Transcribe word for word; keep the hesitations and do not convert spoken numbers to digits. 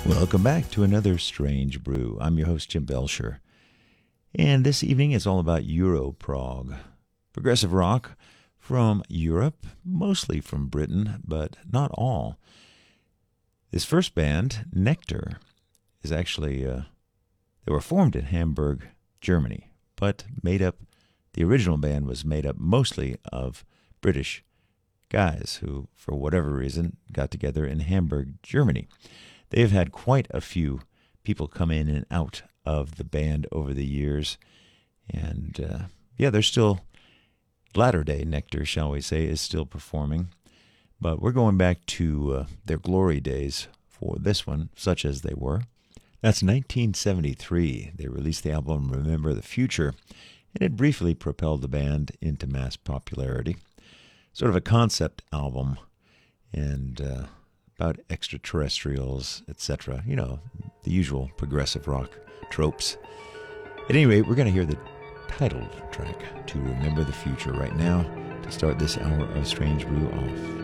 Welcome back to another Strange Brew. I'm your host, Jim Belcher. And this evening is all about Europrog. Progressive rock from Europe, mostly from Britain, but not all. This first band, Nectar, is actually, uh, they were formed in Hamburg, Germany, but made up, the original band was made up mostly of British guys who, for whatever reason, got together in Hamburg, Germany. They've had quite a few people come in and out of the band over the years. And, uh, yeah, they're still, latter-day Nectar, shall we say, is still performing. But we're going back to uh, their glory days for this one, Such As They Were. That's nineteen seventy-three. They released the album Remember the Future, and it briefly propelled the band into mass popularity. Sort of a concept album, and uh, about extraterrestrials, et cetera. You know, the usual progressive rock tropes. At any rate, we're going to hear the title track to Remember the Future right now to start this hour of Strange Brew off.